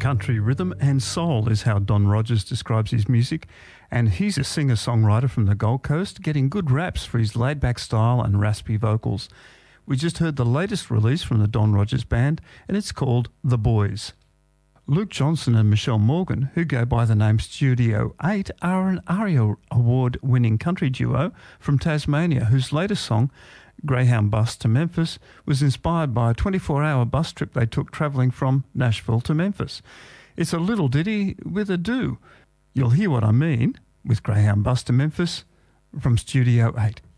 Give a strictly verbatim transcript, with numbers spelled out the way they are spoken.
Country rhythm and soul is how Don Rogers describes his music, and he's a singer-songwriter from the Gold Coast, getting good raps for his laid-back style and raspy vocals. We just heard the latest release from the Don Rogers Band, and it's called The Boys. Luke Johnson and Michelle Morgan, who go by the name Studio eight, are an ARIA Award-winning country duo from Tasmania whose latest song, Greyhound Bus to Memphis, was inspired by a twenty-four hour bus trip they took travelling from Nashville to Memphis. It's a little ditty with a do. You'll hear what I mean with Greyhound Bus to Memphis from Studio eight.